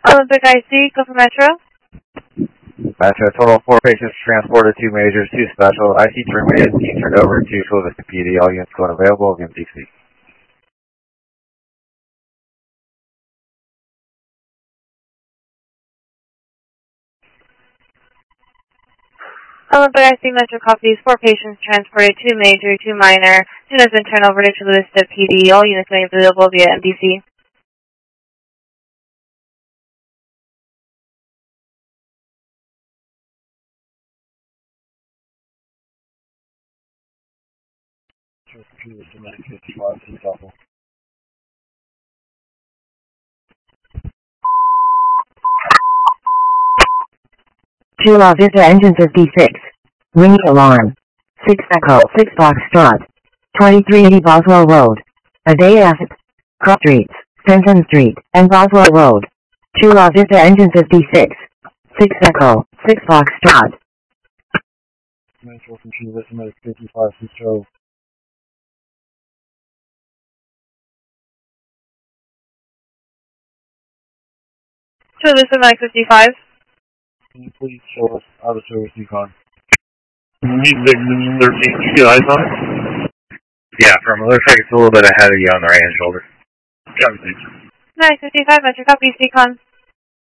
Olympic IC, go for Metro. Metro, total 4 patients transported, 2 majors, 2 special. IC terminated, team turned over to Chula Vista PD. All units going available, MTC. Olympic IC, Metro copies, 4 patients transported, 2 major, 2 minor. Student has been turned over to Chula Vista PD. All units going available via MDC. Chula Vista Engine 56. Ring alarm. 6 Echo 6 Foxtrot. 2380 Boswell Road. Adaya Cross Streets, Fenton Street, and Boswell Road. Chula Vista Engine 56. 6 Echo 6 Foxtrot. Metro from Chula Vista Medic 55 Cisco. Chula Vista Medic 55. Can you please show us out of service decon? Music 13, you get eyes on it? Yeah, from it looks like it's a little bit ahead of you on the right hand shoulder. Copy, thanks. Medic 55, Metro copies, decon.